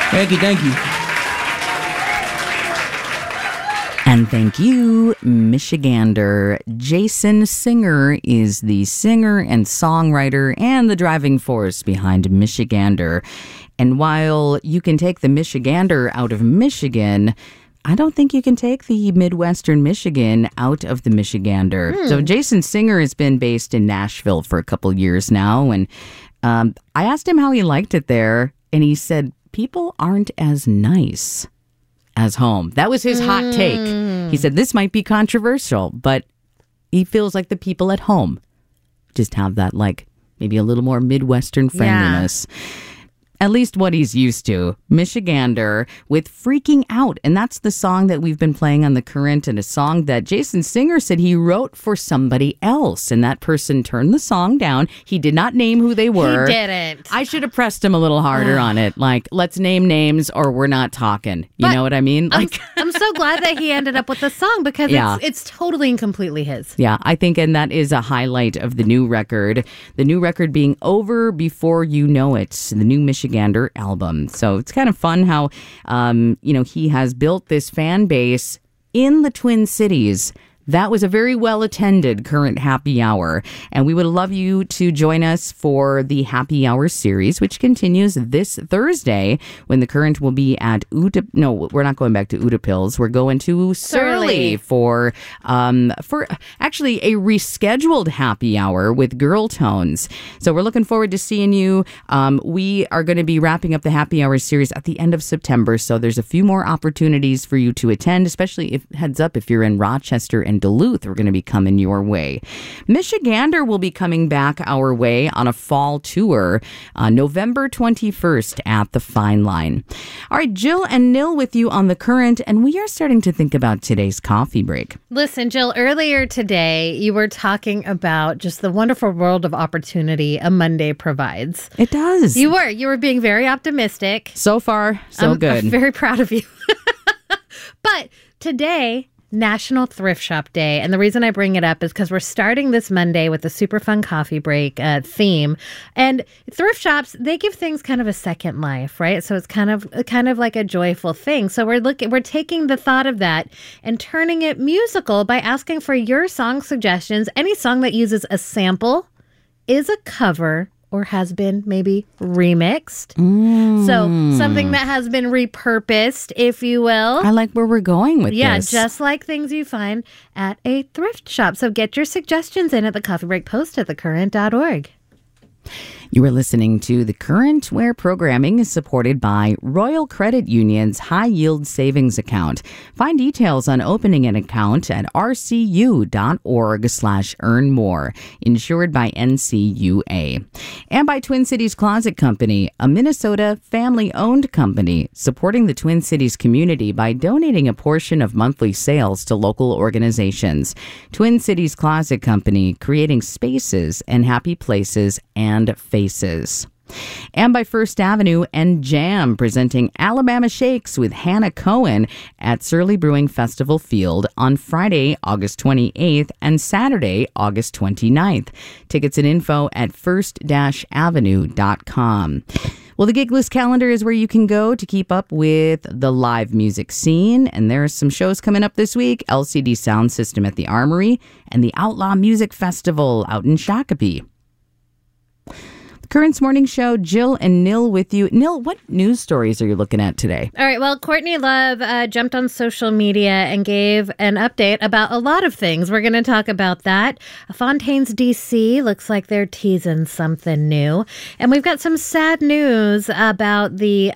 Thank you. And thank you, Michigander. Jason Singer is the singer and songwriter and the driving force behind Michigander. And while you can take the Michigander out of Michigan, I don't think you can take the Midwestern Michigan out of the Michigander. So Jason Singer has been based in Nashville for a couple years now. And I asked him how he liked it there. And he said, people aren't as nice as home. That was his hot take. He said, this might be controversial, but he feels like the people at home just have that, like, maybe a little more Midwestern friendliness. Yeah. At least what he's used to. Michigander with Freaking Out. And that's the song that we've been playing on The Current, and a song that Jason Singer said he wrote for somebody else. And that person turned the song down. He did not name who they were. He didn't. I should have pressed him a little harder on it. Like, let's name names or we're not talking. You know what I mean? Like, I'm so glad that he ended up with the song because it's totally and completely his. Yeah, I think, and that is a highlight of the new record. The new record being Over Before You Know It, the new Michigander album. So it's kind of fun how, he has built this fan base in the Twin Cities. That was a very well-attended Current Happy Hour, and we would love you to join us for the Happy Hour series, which continues this Thursday when the Current will be at we're not going back to Utapils. We're going to Surly for actually a rescheduled Happy Hour with Girl Tones. So we're looking forward to seeing you. We are going to be wrapping up the Happy Hour series at the end of September, so there's a few more opportunities for you to attend, especially if you're in Rochester and Duluth, we're going to be coming your way. Michigander will be coming back our way on a fall tour November 21st at the Fine Line. All right, Jill and Nil with you on The Current, and we are starting to think about today's coffee break. Listen, Jill, earlier today, you were talking about just the wonderful world of opportunity a Monday provides. It does. You were being very optimistic. So far, so good. I'm very proud of you. But today, National Thrift Shop Day. And the reason I bring it up is because we're starting this Monday with the super fun coffee break theme. And thrift shops, they give things kind of a second life, right? So it's kind of like a joyful thing. So we're taking the thought of that and turning it musical by asking for your song suggestions. Any song that uses a sample, is a cover, or has been maybe remixed. So something that has been repurposed, if you will. I like where we're going with this. Yeah, just like things you find at a thrift shop. So get your suggestions in at the Coffee Break Post at thecurrent.org. You are listening to The Current, where programming is supported by Royal Credit Union's High Yield Savings Account. Find details on opening an account at rcu.org/earnmore. Insured by NCUA. And by Twin Cities Closet Company, a Minnesota family-owned company supporting the Twin Cities community by donating a portion of monthly sales to local organizations. Twin Cities Closet Company, creating spaces and happy places and faces. And by First Avenue and Jam, presenting Alabama Shakes with Hannah Cohen at Surly Brewing Festival Field on Friday, August 28th and Saturday, August 29th. Tickets and info at first-avenue.com. Well, the Gig List calendar is where you can go to keep up with the live music scene. And there are some shows coming up this week. LCD Sound System at the Armory and the Outlaw Music Festival out in Shakopee. Current's Morning Show, Jill and Nil with you. Nil, what news stories are you looking at today? All right, well, Courtney Love jumped on social media and gave an update about a lot of things. We're going to talk about that. Fontaine's DC looks like they're teasing something new. And we've got some sad news about the